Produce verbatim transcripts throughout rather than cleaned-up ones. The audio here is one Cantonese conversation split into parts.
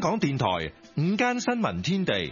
港電台午間新聞天地，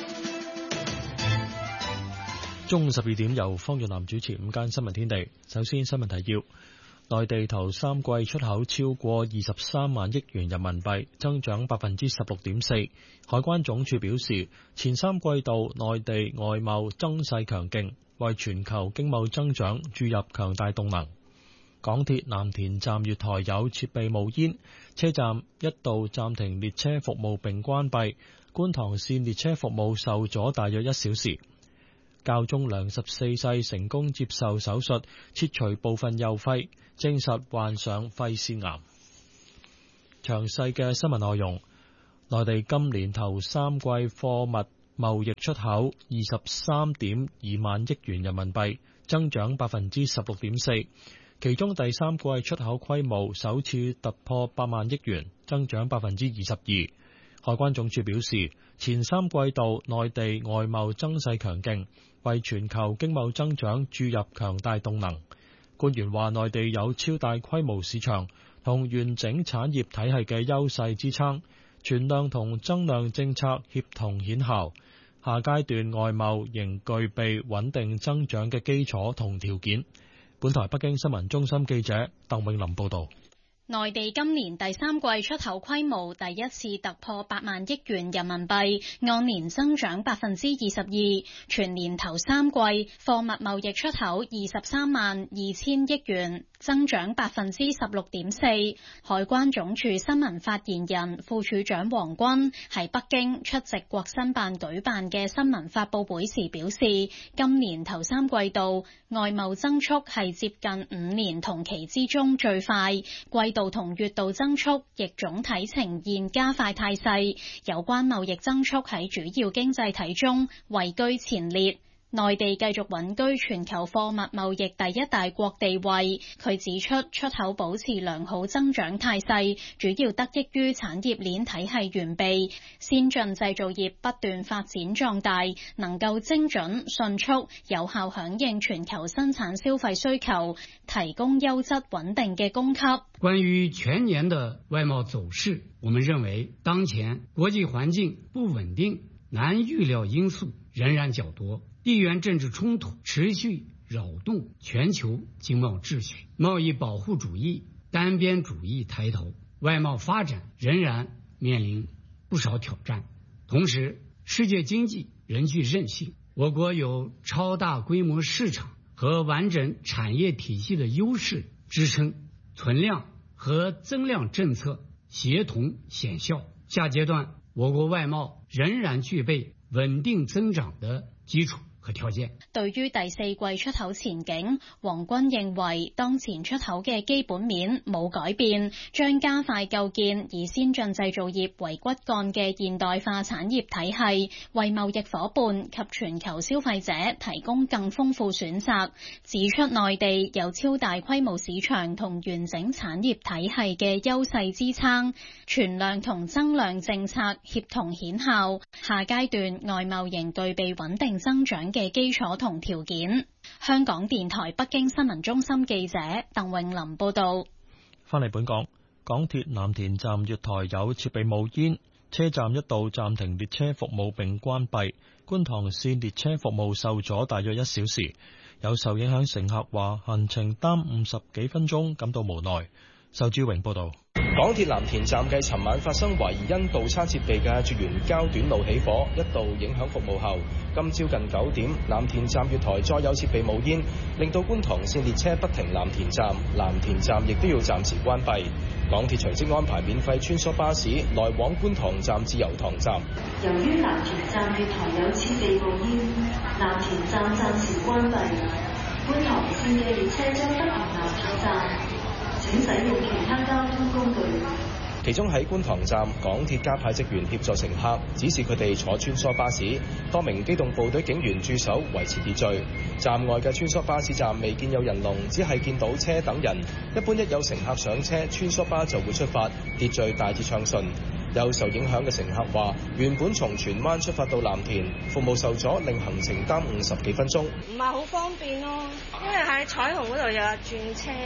中午十二點由方潤南主持午間新聞天地。首先新聞提要：內地頭三季出口超過二十三萬億元人民幣，增長百分之十六點四。海關總署表示，前三季度內地外貿增勢強勁，為全球經貿增長注入強大動能。港鐵藍田站月台有設備冒煙，車站一度暫停列車服務並關閉，觀塘綫列車服務受阻大約一小時。教宗良十四世成功接受手術，切除部分右肺，證實患上肺腺癌。詳細嘅新聞內容，內地今年頭三季貨物貿易出口二十三點二萬億元人民幣，增長百分之十六點四。其中第三季出口規模首次突破八萬億元，增長百分之二十二。海關總署表示，前三季度內地外貿增勢強勁，為全球經貿增長注入強大動能。官員話，內地有超大規模市場同完整產業體系嘅優勢支撐，存量同增量政策協同顯效。下階段外貿仍具備穩定增長嘅基礎同條件。本台北京新聞中心記者鄧永林報道。 內地今年第三季出口規模第一次突破八萬億元人民幣，按年增長百分之二十二。全年頭三季貨物貿易出口二十三萬二千億元，增長百分之十六點四。海關總署新聞發言人副署長黃軍喺北京出席國新辦舉辦嘅新聞發佈會時表示，今年頭三季度外貿增速係接近五年同期之中最快，季度同月度增速亦總體呈現加快態勢，有關貿易增速喺主要經濟體中位居前列。內地繼續穩居全球貨物貿易第一大國地位。佢指出，出口保持良好增長態勢，主要得益於產業鏈體系完備，先進製造業不斷發展壯大，能夠精準、迅速、有效響應全球生產消費需求，提供優質穩定嘅供給。 關於全年的外貿走勢，我們認為當前國際環境不穩定，難預料因素仍然較多，地緣政治衝突持續擾動全球經貿秩序，貿易保護主義、單邊主義抬頭，外貿發展仍然面臨不少挑戰。同時，世界經濟仍具韌性，我國有超大規模市場和完整產業體系的優勢支撐，存量和增量政策協同顯效。下階段，我國外貿仍然具備穩定增長的基礎和條件。 對於第四季出口前景，黃軍認為當前出口嘅基本面冇改變，將加快構建以先進製造業為骨幹嘅現代化產業體系，為貿易夥伴及全球消費者提供更豐富選擇。指出內地有超大規模市場同完整產業體系嘅優勢支撐，存量同增量政策協同顯效。下階段外貿仍具備穩定增長嘅基礎同條件。香港電台北京新聞中心記者鄧永林報道。 翻嚟本港，港鐵藍田站月台有設備冒煙，車站一度暫停列車服務並關閉，觀塘綫列車服務受阻大約一小時。有受影響乘客話行程耽誤十幾分鐘，感到無奈。仇志榮報道。 港鐵藍田站繼尋晚發生懷疑因倒叉設備嘅絕緣膠短路起火，一度影響服務後，今朝近九點，藍田站月台再有設備冒煙，令到觀塘綫列車不停藍田站，藍田站亦都要暫時關閉。港鐵隨即安排免費穿梭巴士來往觀塘站至油塘站。 由於藍田站月台有設備冒煙，藍田站暫時關閉，觀塘綫嘅列車將不行藍田站，請使用其他交通工具。 其中喺觀塘站，港鐵加派職員協助乘客，指示佢哋坐穿梭巴士，多名機動部隊警員駐守維持秩序。站外嘅穿梭巴士站未見有人龍，只係見到車等人。一般一有乘客上車，穿梭巴就會出發，秩序大致暢順。有受影響嘅乘客話，原本從荃灣出發到藍田，服務受阻，令行程耽誤十幾分鐘。 唔係好方便咯，因為喺彩虹嗰度有轉車，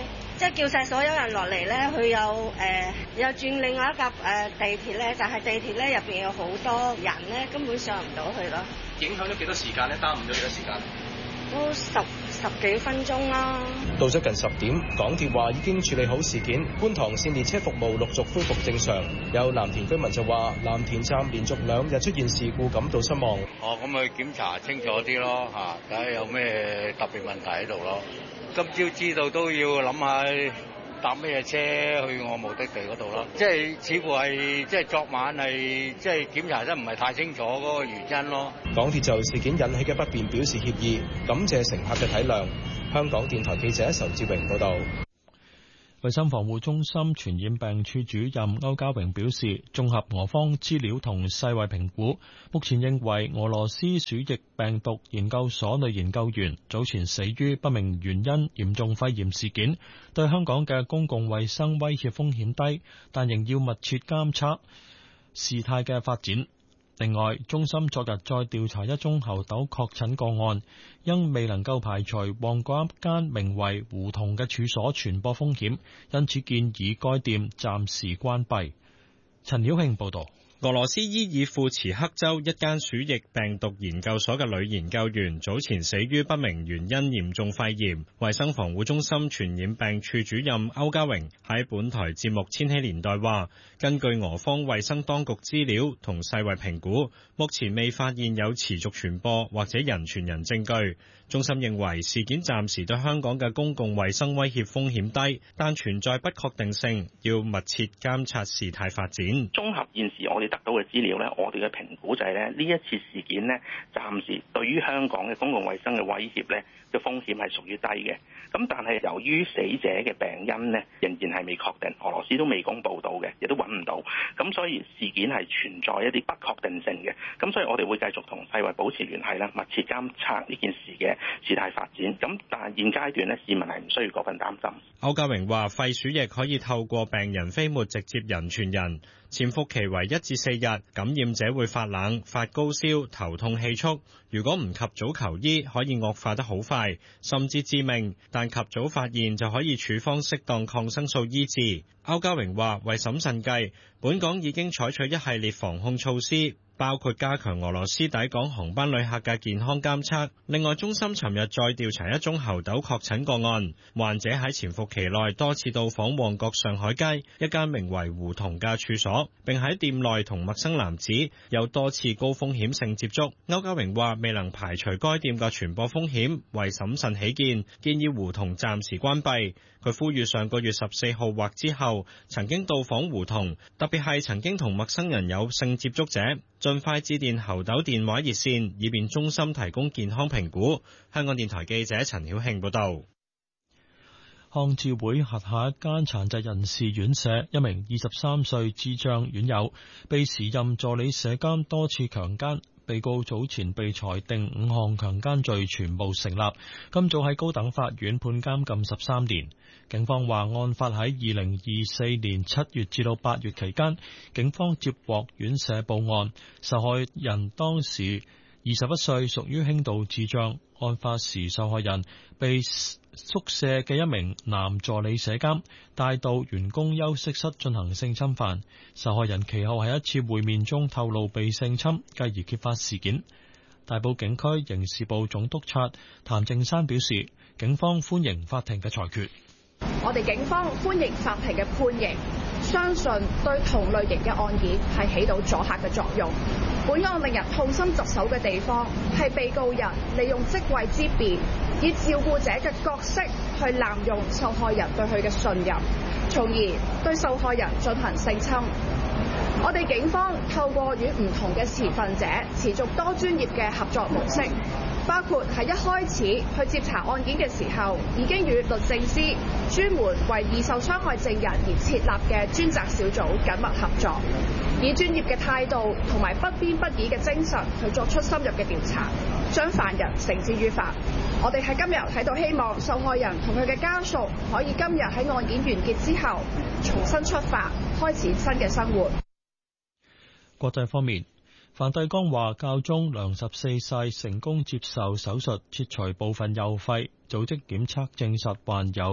即係叫晒所有人落嚟咧，佢有誒、呃、又轉另外一架誒、呃、地鐵咧，但係地鐵咧入邊有好多人咧，根本上唔到去咯。 影響咗幾多時間咧？耽誤咗幾多時間？ 都十十幾分鐘啦。 到咗近十點，港鐵話已經處理好事件，觀塘線列車服務陸續恢復正常。有藍田居民就話，藍田站連續兩日出現事故，感到失望。 哦，咁去檢查清楚啲咯，嚇，睇下有咩特別問題喺度咯。今朝知道都要諗下搭咩車去我目的地嗰度咯。即係似乎係即係昨晚係即係檢查得唔係太清楚嗰個原因咯。 港鐵就事件引起嘅不便表示歉意，感謝乘客嘅體諒。香港電台記者仇志榮報道。 衛生防護中心傳染病處主任歐家榮表示，綜合俄方資料同世衛評估，目前認為俄羅斯鼠疫病毒研究所女研究員早前死於不明原因嚴重肺炎事件，對香港嘅公共衛生威脅風險低，但仍要密切監測事態嘅發展。另外，中心昨日再調查一宗猴痘確診個案，因未能夠排除旺角一間名為胡同嘅處所傳播風險，因此建議該店暫時關閉。陳曉慶報道。 俄羅斯伊爾庫茨克州一間鼠疫病毒研究所嘅女研究員早前死於不明原因嚴重肺炎。衛生防護中心傳染病處主任歐家榮喺本台節目《千禧年代》話，根據俄方衛生當局資料同世衛評估，目前未發現有持續傳播或者人傳人證據。中心認為事件暫時對香港嘅公共衛生威脅風險低，但存在不確定性，要密切監察事態發展。 綜合現時我哋得到嘅資料呢，我哋嘅評估就係咧，呢一次事件呢，暫時對於香港嘅公共衛生嘅威脅呢嘅風險係屬於低嘅。咁但係由於死者嘅病因呢，仍然係未確定，俄羅斯都未公佈到嘅，亦都揾唔到。咁所以事件係存在一啲不確定性嘅。咁所以我哋會繼續同世衛保持聯繫啦，密切監察呢件事嘅事態發展。咁但係現階段呢，市民係唔需要過分擔心。 歐家榮話：肺鼠疫可以透過病人飛沫直接人傳人，潛伏期為一至四日，感染者會發冷、發高燒、頭痛氣促。如果唔及早求醫，可以惡化得好快，甚至致命。但及早發現就可以處方適當抗生素醫治。歐家榮話：為審慎計，本港已經採取一系列防控措施，包括加強俄羅斯抵港航班旅客嘅健康監測。另外，中心尋日再調查一宗猴痘確診個案，患者喺潛伏期內多次到訪旺角上海街一間名為胡同嘅處所，並喺店內同陌生男子有多次高風險性接觸。歐家榮話未能排除該店嘅傳播風險，為審慎起見，建議胡同暫時關閉。佢呼籲上個月十四號或之後曾經到訪胡同，特別係曾經同陌生人有性接觸者，盡快致電猴痘電話熱線，以便中心提供健康評估。香港電台記者陳曉慶報道。 康照會轄下一間殘疾人士院舍，一名二十三歲智障院友被時任助理舍監多次強姦，被告早前被裁定五項強姦罪全部成立，今早喺高等法院判監禁十三年。警方話，案發喺二零二四年七月至到八月期間，警方接獲院舍報案，受害人當時二十一歲，屬於輕度智障。案發時，受害人被宿舍嘅一名男助理舍監帶到員工休息室進行性侵犯。受害人其後喺一次會面中透露被性侵，繼而揭發事件。大埔警區刑事部總督察譚正山表示，警方歡迎法庭嘅裁決。 我哋警方歡迎法庭嘅判刑，相信對同類型嘅案件係起到阻嚇嘅作用。本案令人痛心疾首嘅地方係被告人利用職位之便，以照顧者嘅角色去濫用受害人對佢嘅信任，從而對受害人進行性侵。我哋警方透過與唔同嘅持份者持續多專業嘅合作模式，包括喺一開始去接查案件嘅時候，已經與律政司專門為易受傷害證人而設立嘅專責小組緊密合作，以專業嘅態度同埋不偏不倚嘅精神去作出深入嘅調查，將犯人繩之於法。我哋喺今日喺度希望受害人同佢嘅家屬可以今日喺案件完結之後重新出發，開始新嘅生活。 國際方面，梵蒂岡話教宗良十四世成功接受手術切除部分右肺，組織檢測證實患有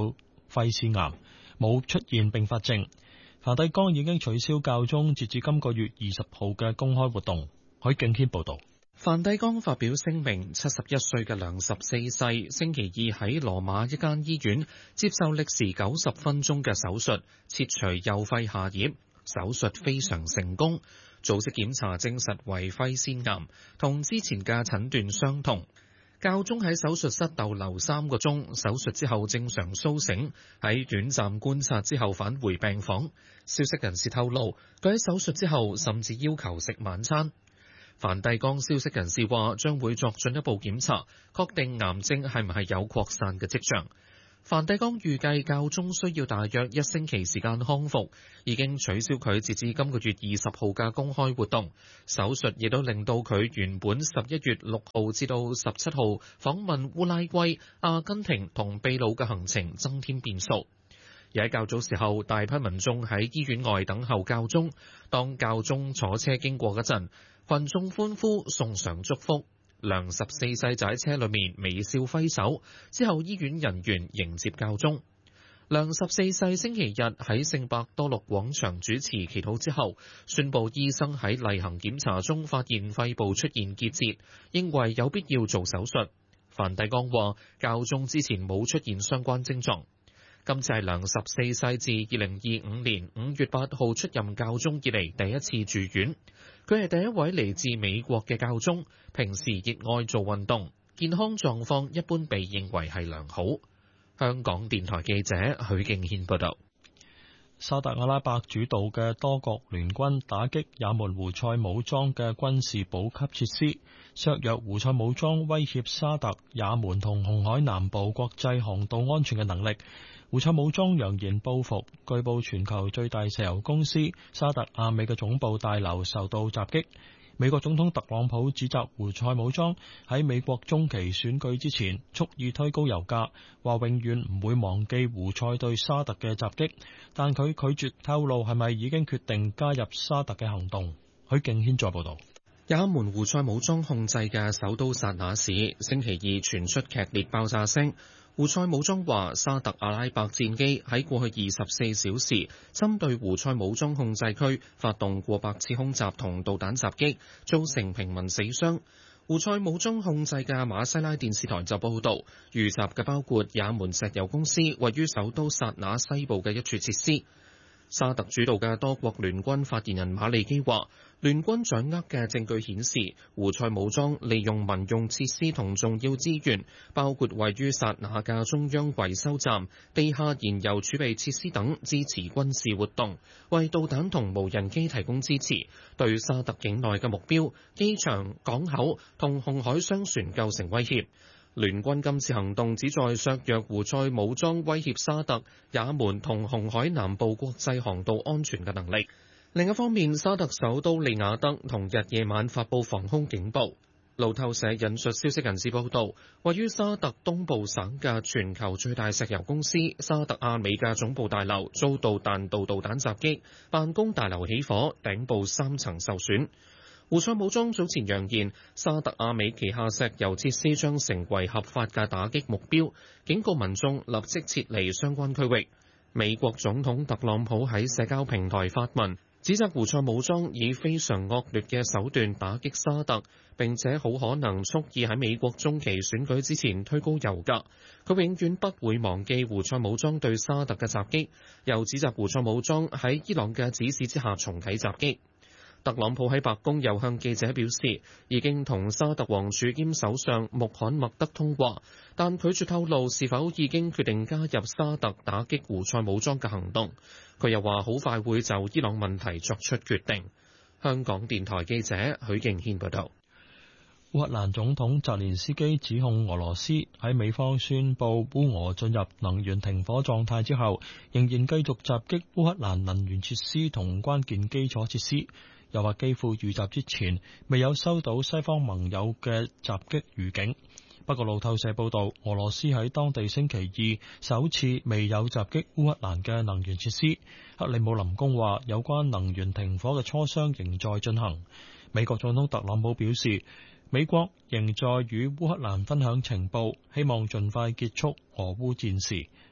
肺腺癌，冇出現併發症。梵蒂岡已經取消教宗截至今個月二十號嘅公開活動。許敬軒報道。 梵蒂岡發表聲明，七十一歲嘅良十四世星期二喺羅馬一間醫院接受歷時九十分鐘嘅手術，切除右肺下葉，手術非常成功。組織檢查證實為肺腺癌，同之前嘅診斷相同。教宗喺手術室逗留三個鐘，手術之後正常甦醒，喺短暫觀察之後返回病房。消息人士透露，佢喺手術之後甚至要求食晚餐。梵蒂岡消息人士話，將會作進一步檢查，確定癌症係唔係有擴散嘅跡象。梵蒂岡預計教宗需要大約一星期時間康復，已經取消佢截至今個月二十號嘅公開活動。手術亦都令到佢原本十一月六號至到十七號訪問烏拉圭、阿根廷同秘魯嘅行程增添變數。而喺較早時候，大批民眾喺醫院外等候教宗。當教宗坐車經過嗰陣，群眾歡呼送上祝福。良十四世就喺車裏面微笑揮手，之後醫院人員迎接教宗。良十四世星期日喺聖伯多祿廣場主持祈禱之後，宣布醫生喺例行檢查中發現肺部出現結節，認為有必要做手術。梵蒂岡話教宗之前冇出現相關症狀。今次係良十四世自二零二五年五月八號出任教宗以嚟第一次住院。佢係第一位嚟自美國嘅教宗，平時熱愛做運動，健康狀況一般被認為係良好。香港電台記者許敬軒報道。 沙特阿拉伯主導嘅多國聯軍打擊也門胡塞武裝嘅軍事補給設施，削弱胡塞武裝威脅沙特、也門同紅海南部國際航道安全嘅能力。胡塞武裝揚言報復，據報全球最大石油公司沙特阿美嘅總部大樓受到襲擊。美國總統特朗普指責胡塞武裝喺美國中期選舉之前蓄意推高油價，話永遠唔會忘記胡塞對沙特嘅襲擊，但佢拒絕透露係咪已經決定加入沙特嘅行動。許敬軒再報道。 也門胡塞武裝控制嘅首都薩那市星期二傳出劇烈爆炸聲。胡塞武裝話，沙特阿拉伯戰機喺過去二十四小時針對胡塞武裝控制區發動過百次空襲同導彈襲擊，造成平民死傷。胡塞武裝控制嘅馬西拉電視台就報道，遇襲嘅包括也門石油公司位於首都薩那西部嘅一處設施。沙特主導嘅多國聯軍發言人馬利基話，聯軍掌握嘅證據顯示，胡塞武裝利用民用設施同重要資源，包括位於薩那嘅中央維修站、地下燃油儲備設施等，支持軍事活動，為導彈同無人機提供支持，對沙特境內嘅目標、機場、港口同紅海商船構成威脅。聯軍今次行動旨在削弱胡塞武裝威脅沙特、也門同紅海南部國際航道安全嘅能力。另一方面，沙特首都利雅得同日夜晚發布防空警報。路透社引述消息人士報道，位於沙特東部省嘅全球最大石油公司沙特阿美嘅總部大樓遭到彈道導彈襲擊，辦公大樓起火，頂部三層受損。胡塞武裝早前揚言，沙特阿美旗下石油設施將成為合法嘅打擊目標，警告民眾立即撤離相關區域。美國總統特朗普喺社交平台發文，指責胡塞武裝以非常惡劣嘅手段打擊沙特，並且好可能蓄意喺美國中期選舉之前推高油價。佢永遠不會忘記胡塞武裝對沙特嘅襲擊，又指責胡塞武裝喺伊朗嘅指示之下重啟襲擊。特朗普喺白宮又向記者表示，已經同沙特王儲兼首相穆罕默德通話，但拒絕透露是否已經決定加入沙特打擊胡塞武裝嘅行動。佢又話好快會就伊朗問題作出決定。香港電台記者許敬軒報道。 烏克蘭總統澤連斯基指控俄羅斯喺美方宣布烏俄進入能源停火狀態之後，仍然繼續襲擊烏克蘭能源設施同關鍵基礎設施。又話基輔遇襲之前未有收到西方盟友嘅襲擊預警。不過路透社報道，俄羅斯喺當地星期二首次未有襲擊烏克蘭嘅能源設施。克里姆林宮話有關能源停火嘅磋商仍在進行。美國總統特朗普表示，美國仍在與烏克蘭分享情報，希望盡快結束俄烏戰事。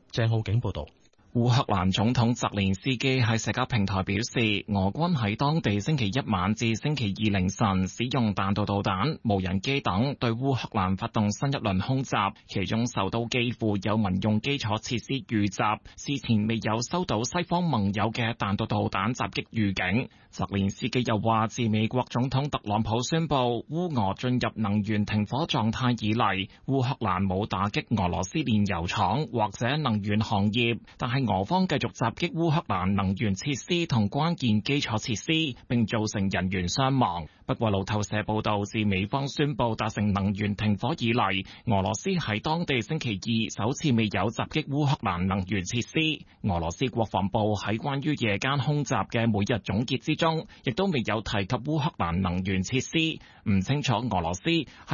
鄭浩景報道。 烏克蘭總統澤連斯基喺社交平台表示，俄軍喺當地星期一晚至星期二凌晨使用彈道導彈、無人機等對烏克蘭發動新一輪空襲，其中首都基輔有民用基礎設施遇襲，事前未有收到西方盟友嘅彈道導彈襲擊預警。澤連斯基又話，自美國總統特朗普宣布烏俄進入能源停火狀態以嚟，烏克蘭冇打擊俄羅斯煉油廠或者能源行業，但係俄方繼續襲擊烏克蘭能源設施同關鍵基礎設施，並造成人員傷亡。不過路透社報道，自美方宣布達成能源停火以嚟，俄羅斯喺當地星期二首次未有襲擊烏克蘭能源設施。俄羅斯國防部喺關於夜間空襲嘅每日總結之中，亦都未有提及烏克蘭能源設施。唔清楚俄羅斯係